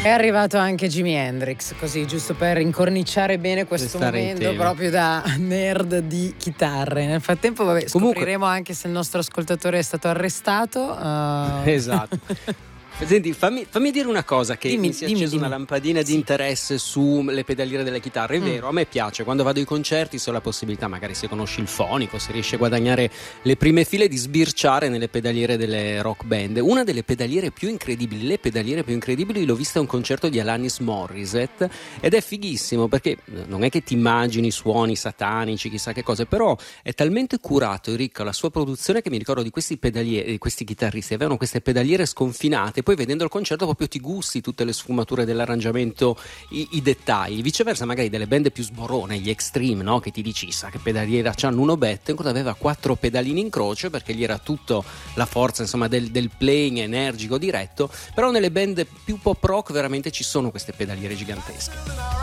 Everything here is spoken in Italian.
È arrivato anche Jimi Hendrix, così giusto per incorniciare bene questo momento proprio da nerd di chitarre. Nel frattempo scopriremo anche se il nostro ascoltatore è stato arrestato. Esatto. Senti, fammi dire una cosa, che mi si è accesa una lampadina di interesse sulle pedaliere delle chitarre. È vero, a me piace quando vado ai concerti, se ho la possibilità, magari se conosci il fonico, se riesci a guadagnare le prime file, di sbirciare nelle pedaliere delle rock band. Una delle pedaliere più incredibili, l'ho vista a un concerto di Alanis Morissette, ed è fighissimo perché non è che ti immagini suoni satanici, chissà che cose, però è talmente curato e ricca la sua produzione che mi ricordo di questi pedalieri, questi chitarristi avevano queste pedaliere sconfinate. Poi vedendo il concerto proprio ti gusti tutte le sfumature dell'arrangiamento, i dettagli. Viceversa magari delle band più sborone, gli Extreme, no? Che ti dici, sa che pedaliera c'hanno, uno Bettencourt aveva 4 pedalini in croce perché gli era tutto la forza, insomma, del playing energico diretto. Però nelle band più pop rock veramente ci sono queste pedaliere gigantesche.